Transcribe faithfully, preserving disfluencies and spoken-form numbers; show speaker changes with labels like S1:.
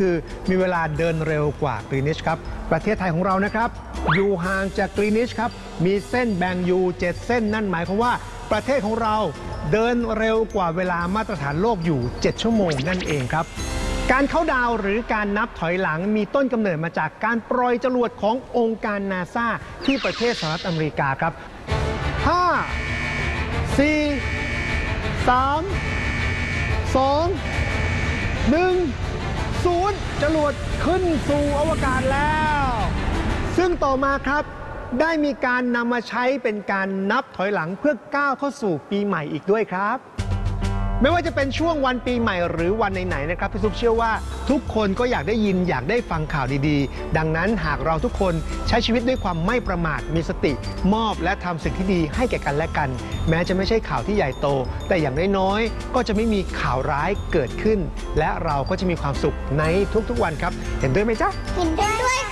S1: คือมีเวลาเดินเร็วกว่ากรีนิชครับประเทศไทยของเรานะครับอยู่ห่างจากกรีนิชครับมีเส้นแบ่งอยู่เจ็ดเส้นนั่นหมายความว่าประเทศของเราเดินเร็วกว่าเวลามาตรฐานโลกอยู่เจ็ดชั่วโมงนั่นเองครับการเข้าดาวหรือการนับถอยหลังมีต้นกำเนิดมาจากการปล่อยจรวดขององค์การนาซาที่ประเทศสหรัฐอเมริกาครับห้า สี่ สาม สอง หนึ่ง ศูนย์จรวดขึ้นสู่อวกาศแล้วซึ่งต่อมาครับได้มีการนำมาใช้เป็นการนับถอยหลังเพื่อก้าวเข้าสู่ปีใหม่อีกด้วยครับไม่ว่าจะเป็นช่วงวันปีใหม่หรือวันไหนๆนะครับพี่ซุปเชื่อว่าทุกคนก็อยากได้ยินอยากได้ฟังข่าวดีๆดังนั้นหากเราทุกคนใช้ชีวิตด้วยความไม่ประมาทมีสติมอบและทำสิ่งที่ดีให้แก่กันและกันแม้จะไม่ใช่ข่าวที่ใหญ่โตแต่อย่างน้อยๆก็จะไม่มีข่าวร้ายเกิดขึ้นและเราก็จะมีความสุขในทุกๆวันครับเห็นด้วยไหมจ๊ะ
S2: เห็นด้วย